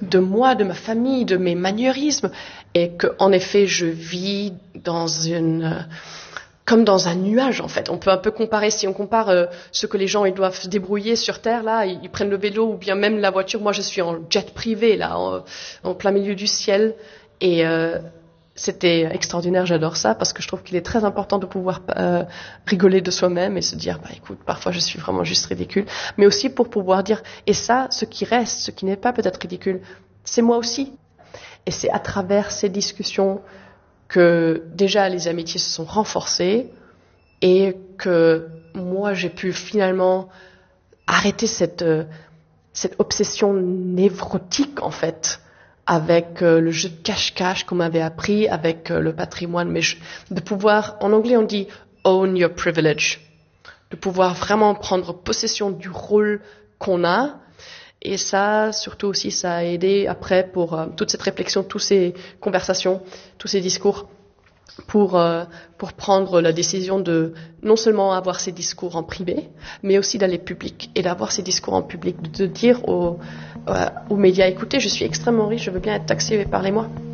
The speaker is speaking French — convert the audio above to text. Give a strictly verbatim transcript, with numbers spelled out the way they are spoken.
de moi, de ma famille, de mes maniérismes, et qu'en effet, je vis dans une, comme dans un nuage, en fait. On peut un peu comparer, si on compare euh, ce que les gens ils doivent se débrouiller sur Terre, là, ils, ils prennent le vélo ou bien même la voiture. Moi, je suis en jet privé, là, en, en plein milieu du ciel, et euh, c'était extraordinaire, j'adore ça, parce que je trouve qu'il est très important de pouvoir euh, rigoler de soi-même et se dire, bah écoute, parfois je suis vraiment juste ridicule, mais aussi pour pouvoir dire, et ça, ce qui reste, ce qui n'est pas peut-être ridicule, c'est moi aussi. Et c'est à travers ces discussions que déjà les amitiés se sont renforcées et que moi j'ai pu finalement arrêter cette, euh, cette obsession névrotique en fait, avec euh, le jeu de cache-cache qu'on m'avait appris, avec euh, le patrimoine, mais je, de pouvoir, en anglais on dit own your privilege, de pouvoir vraiment prendre possession du rôle qu'on a. Et ça, surtout aussi, ça a aidé après pour euh, toute cette réflexion, toutes ces conversations, tous ces discours, pour euh, pour prendre la décision de non seulement avoir ces discours en privé, mais aussi d'aller public et d'avoir ces discours en public, de dire aux, euh, aux médias, écoutez, je suis extrêmement riche, je veux bien être taxé, mais parlez-moi.